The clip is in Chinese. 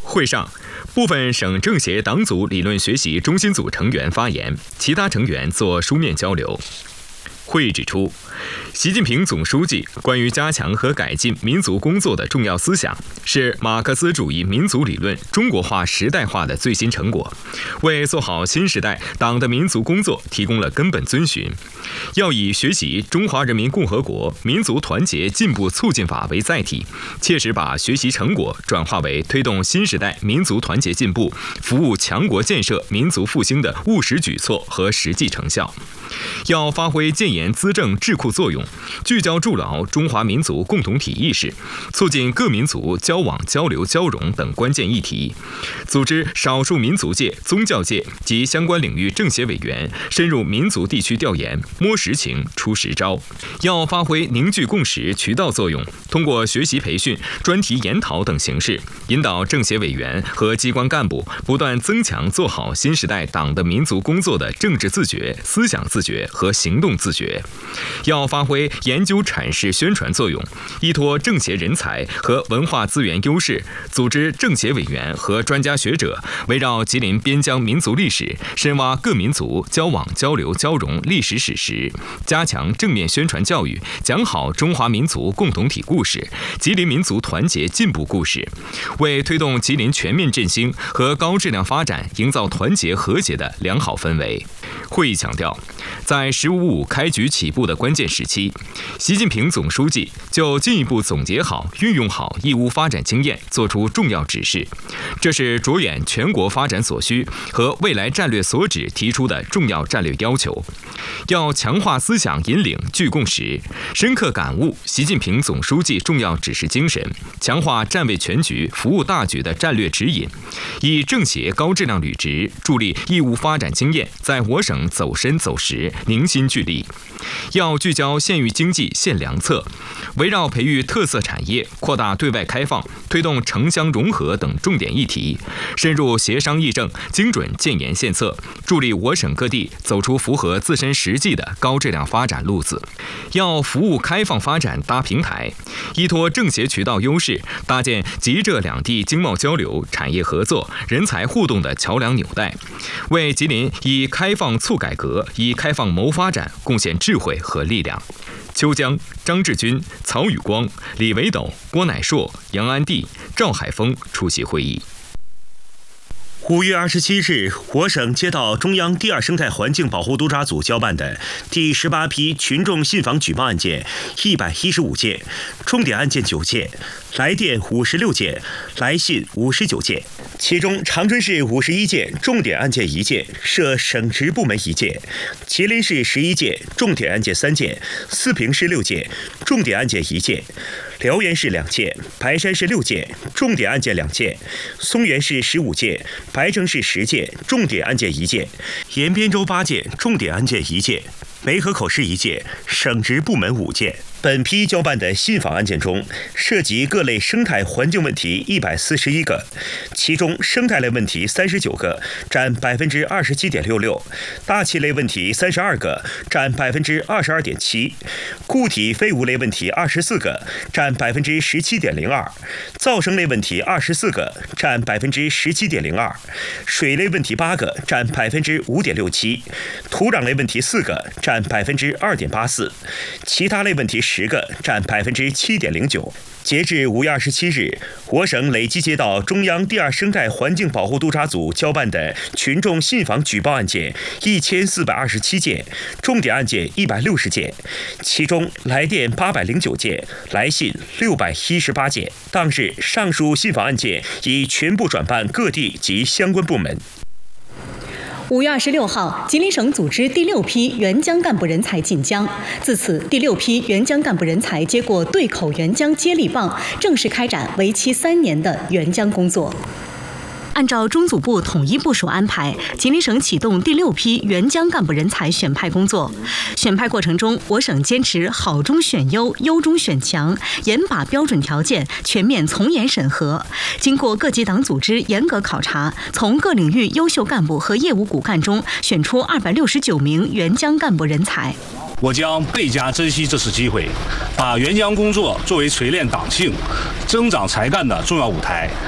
会上，部分省政协党组理论学习中心组成员发言，其他成员作书面交流。会议指出，习近平总书记关于加强和改进民族工作的重要思想，是马克思主义民族理论中国化时代化的最新成果，为做好新时代党的民族工作提供了根本遵循。要以学习《中华人民共和国民族团结进步促进法》为载体，切实把学习成果转化为推动新时代民族团结进步、服务强国建设、民族复兴的务实举措和实际成效。要发挥建言资政智库作用，聚焦筑牢中华民族共同体意识，促进各民族交往交流交融等关键议题，组织少数民族界、宗教界及相关领域政协委员深入民族地区调研，摸实情、出实招。要发挥凝聚共识渠道作用，通过学习培训、专题研讨等形式，引导政协委员和机关干部不断增强做好新时代党的民族工作的政治自觉、思想自觉和行动自觉。要发挥研究阐释宣传作用，依托政协人才和文化资源优势，组织政协委员和专家学者围绕吉林边疆民族历史，深挖各民族交往交流交融历史史实，加强正面宣传教育，讲好中华民族共同体故事、吉林民族团结进步故事，为推动吉林全面振兴和高质量发展营造团结和谐的良好氛围。会议强调，在“十五五”开局起步的关键时期，习近平总书记就进一步总结好、运用好义乌发展经验作出重要指示，这是着眼全国发展所需和未来战略所指提出的重要战略要求。要强化思想引领聚共识，深刻感悟习近平总书记重要指示精神，强化站位全局、服务大局的战略指引，以政协高质量履职，助力义乌发展经验在我省走深走实、凝心聚力。要聚焦县域经济献良策，围绕培育特色产业、扩大对外开放、推动城乡融合等重点议题，深入协商议政，精准建言献策，助力我省各地走出符合自身实际的高质量发展路子。要服务开放发展搭平台，依托政协渠道优势，搭建吉浙两地经贸交流、产业合作、人才互动的桥梁纽带，为吉林以开放促改革、以开放谋发展贡献智慧和力量。邱江、张志军、曹宇光、李维斗、郭乃硕、杨安娣、赵海峰出席会议。 5月27日，我省接到中央第2生态环境保护督察组交办的第18批群众信访举报案件115件，重点案件9件，来电56件，来信59件。其中，长春市51件，重点案件1件，涉省直部门1件；吉林市11件，重点案件3件；四平市6件，重点案件1件；辽源市2件，白山市6件，重点案件2件；松原市15件，白城市10件，重点案件1件；延边州8件，重点案件1件；梅河口市1件，省直部门5件。本批交办的信访案件中，涉及各类生态环境问题141个，其中生态类问题39个，占27.66%；大气类问题32个，占22.7%；固体废物类问题24个，占17.02%；噪声类问题24个，占17.02%；水类问题8个，占5.67%；土壤类问题4个，占2.84%；其他类问题10个，占7.09%。截至5月27日，我省累计接到中央第2生态环境保护督察组交办的群众信访举报案件1427件，重点案件160件，其中来电809件，来信618件。当日，上述信访案件已全部转办各地及相关部门。 5月26号，吉林省组织第6批援疆干部人才进疆。自此，第6批援疆干部人才接过对口援疆接力棒，正式开展为期3年的援疆工作。按照中组部统一部署安排，吉林省启动第6批援疆干部人才选派工作。选派过程中，我省坚持好中选优、优中选强，严把标准条件，全面从严审核。经过各级党组织严格考察，从各领域优秀干部和业务骨干中选出269名援疆干部人才。 我将倍加珍惜这次机会，把援疆工作作为锤炼党性、增长才干的重要舞台。